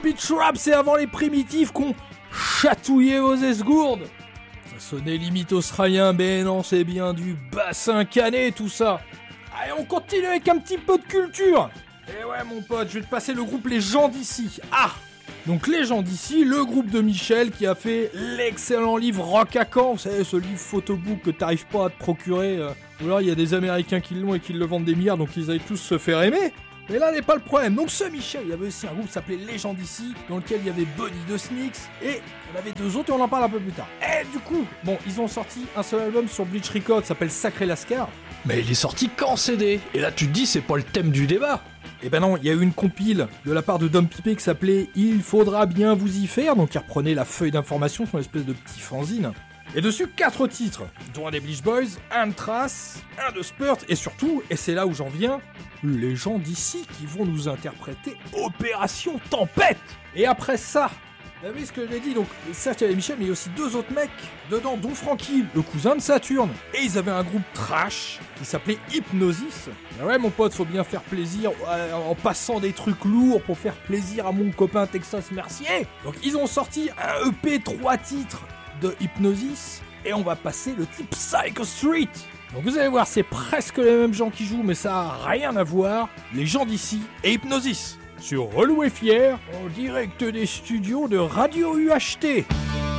Pitch Rap, c'est avant les primitifs qu'on chatouillait vos esgourdes. Ça sonnait limite australien, mais non, c'est bien du bassin canet tout ça. Allez, on continue avec un petit peu de culture. Et ouais mon pote, je vais te passer le groupe Les Gens d'Ici. Ah, donc Les Gens d'Ici, le groupe de Michel qui a fait l'excellent livre Rock à Caen. Vous savez, ce livre photobook que t'arrives pas à te procurer. Ou alors il y a des Américains qui l'ont et qui le vendent des milliards, donc ils allaient tous se faire aimer. Mais là n'est pas le problème. Donc ce Michel, il y avait aussi un groupe qui s'appelait Les Gens d'Ici, dans lequel il y avait Bonnie de Snix, et on avait deux autres et on en parle un peu plus tard. Et du coup, bon, ils ont sorti un seul album sur Bleach Records, s'appelle Sacré Lascar. Mais il est sorti qu'en CD. Et là tu te dis c'est pas le thème du débat. Eh ben non, il y a eu une compile de la part de Dom Pipé qui s'appelait Il faudra bien vous y faire, donc il reprenait la feuille d'information sur une espèce de petit fanzine. Et dessus 4 titres, dont un des Bleach Boys, un de Trace, un de Spurt, et surtout, et c'est là où j'en viens, Les Gens d'Ici qui vont nous interpréter Opération Tempête. Et après ça, vous avez ce que j'ai dit, donc certes il y avait Michel, mais il y a aussi deux autres mecs dedans, dont Francky, le cousin de Saturne. Et ils avaient un groupe trash qui s'appelait Hypnosis. Et ouais mon pote, faut bien faire plaisir en passant des trucs lourds pour faire plaisir à mon copain Texas Mercier. Donc ils ont sorti un EP 3 titres de Hypnosis, et on va passer le type Psycho Street. Donc vous allez voir, c'est presque les mêmes gens qui jouent, mais ça a rien à voir. Les Gens d'Ici et Hypnosis sur Relou et Fier, en direct des studios de Radio UHT.